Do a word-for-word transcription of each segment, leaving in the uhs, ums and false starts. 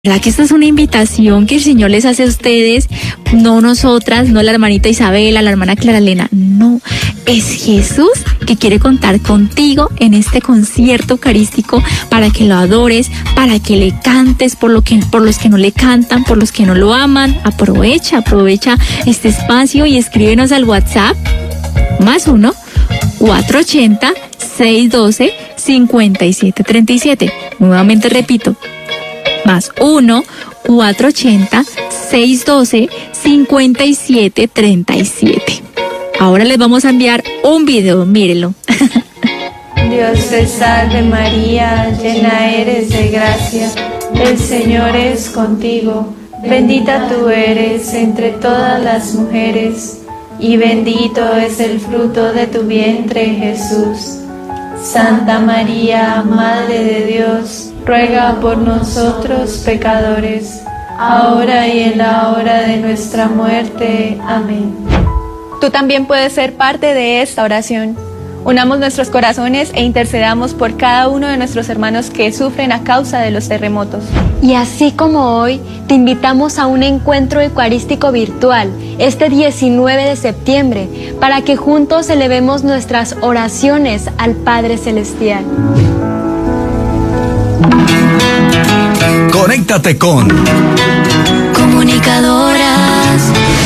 ¿Verdad que esta es una invitación que el Señor les hace a ustedes? No nosotras, no la hermanita Isabela, la hermana Clara Elena, no, es Jesús que quiere contar contigo en este concierto eucarístico para que lo adores, para que le cantes por lo que, por los que no le cantan, por los que no lo aman. Aprovecha, aprovecha este espacio y escríbenos al WhatsApp más uno, cuatro ochenta, seiscientos doce, cincuenta y siete treinta y siete. Nuevamente repito, más uno, cuatro ochenta, seiscientos doce, cincuenta y siete treinta y siete. Ahora les vamos a enviar un video, mírenlo. Dios te salve María, llena eres de gracia, el Señor es contigo, bendita tú eres entre todas las mujeres, y bendito es el fruto de tu vientre, Jesús. Santa María, Madre de Dios, ruega por nosotros pecadores, ahora y en la hora de nuestra muerte. Amén. Tú también puedes ser parte de esta oración. Unamos nuestros corazones e intercedamos por cada uno de nuestros hermanos que sufren a causa de los terremotos. Y así como hoy, te invitamos a un encuentro eucarístico virtual este diecinueve de septiembre para que juntos elevemos nuestras oraciones al Padre Celestial. Conéctate con Comunicadoras.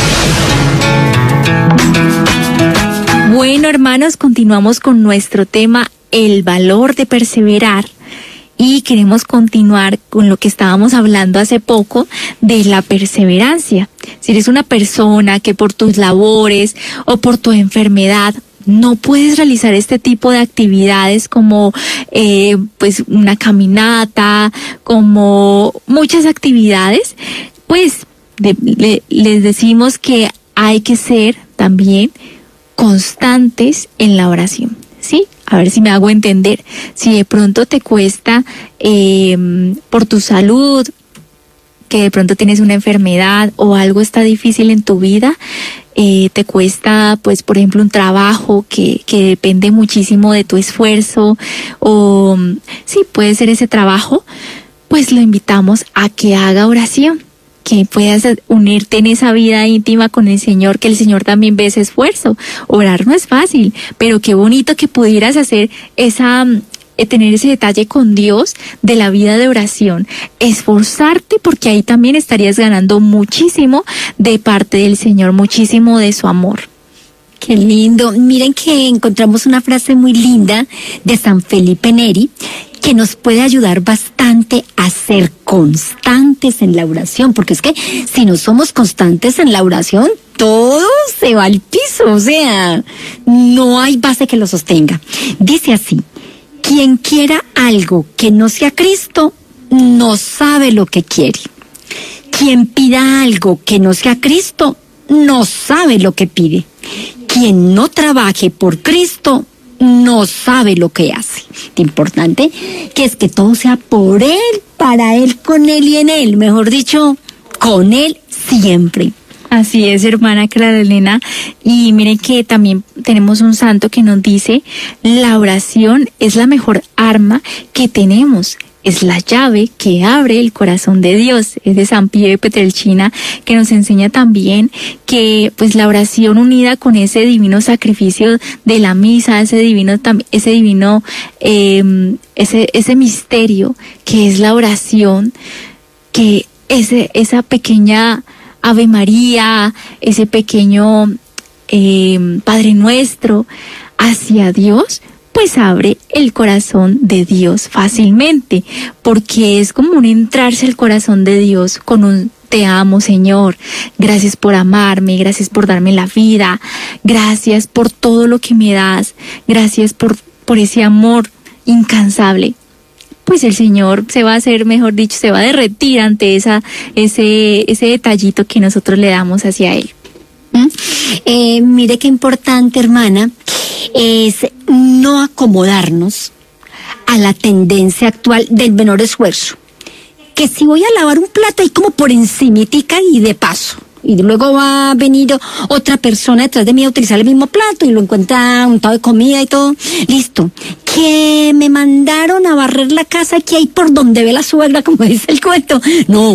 Bueno, hermanos, continuamos con nuestro tema, el valor de perseverar. Y queremos continuar con lo que estábamos hablando hace poco de la perseverancia. Si eres una persona que por tus labores o por tu enfermedad no puedes realizar este tipo de actividades como eh, pues una caminata, como muchas actividades, pues de, le, les decimos que hay que ser también constantes en la oración, ¿sí? A ver si me hago entender. Si de pronto te cuesta eh, por tu salud, que de pronto tienes una enfermedad o algo está difícil en tu vida, eh, te cuesta, pues, por ejemplo, un trabajo que, que depende muchísimo de tu esfuerzo, o sí, puede ser ese trabajo, pues lo invitamos a que haga oración, que puedas unirte en esa vida íntima con el Señor, que el Señor también ve ese esfuerzo. Orar no es fácil, pero qué bonito que pudieras hacer esa, eh, tener ese detalle con Dios de la vida de oración, esforzarte, porque ahí también estarías ganando muchísimo de parte del Señor, muchísimo de su amor. Qué lindo. Miren que encontramos una frase muy linda de San Felipe Neri que nos puede ayudar bastante a ser constantes en la oración, porque es que si no somos constantes en la oración, todo se va al piso, o sea, no hay base que lo sostenga. Dice así: quien quiera algo que no sea Cristo, no sabe lo que quiere. Quien pida algo que no sea Cristo, no sabe lo que pide. Quien no trabaje por Cristo, no sabe lo que hace. Lo importante que es que todo sea por Él, para Él, con Él y en Él. Mejor dicho, con Él siempre. Así es, hermana Clara Elena. Y miren que también tenemos un santo que nos dice, la oración es la mejor arma que tenemos. Es la llave que abre el corazón de Dios. Es de San Pío de Pietrelcina, que nos enseña también que pues la oración unida con ese divino sacrificio de la misa, ese divino, ese divino, eh, ese, ese misterio que es la oración, que ese, esa pequeña Ave María, ese pequeño eh, Padre Nuestro hacia Dios, pues abre el corazón de Dios fácilmente, porque es como un entrarse al corazón de Dios con un te amo, Señor, gracias por amarme, gracias por darme la vida, gracias por todo lo que me das, gracias por, por ese amor incansable. Pues el Señor se va a hacer, mejor dicho, se va a derretir ante esa, ese, ese detallito que nosotros le damos hacia Él. ¿Mm? Eh, mire qué importante, hermana, es no acomodarnos a la tendencia actual del menor esfuerzo. Que si voy a lavar un plato ahí como por encimitica y de paso, y luego va a venir otra persona detrás de mí a utilizar el mismo plato y lo encuentra untado de comida y todo. Listo. Que me mandaron a barrer la casa que hay por donde ve la suegra, como dice el cuento. No.